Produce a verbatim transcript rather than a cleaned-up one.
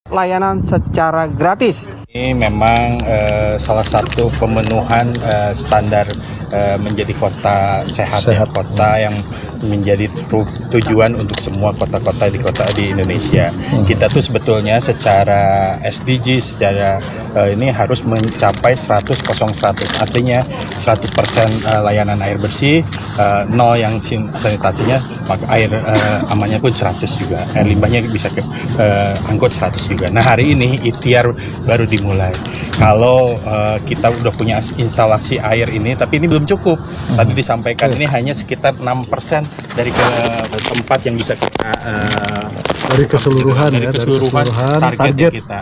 layanan secara gratis. Ini memang uh, salah satu pemenuhan uh, standar uh, menjadi kota sehat, Sehat. Ya, kota yang menjadi tu- tujuan untuk semua kota-kota di kota di Indonesia. Hmm. Kita tuh sebetulnya secara S D G, secara uh, ini harus mencapai seratus kosong seratus, artinya seratus persen uh, layanan air bersih, uh, nol yang sin- sanitasinya, maka air uh, amannya pun seratus juga, air limbahnya bisa ke uh, angkut seratus juga. Nah, hari ini ikhtiar baru dimulai. Kalau uh, kita udah punya instalasi air ini, tapi ini belum cukup. Tadi disampaikan ini hanya sekitar enam persen dari ke tempat yang bisa kita uh, dari keseluruhan dari ya, keseluruhan, dari keseluruhan target, target kita.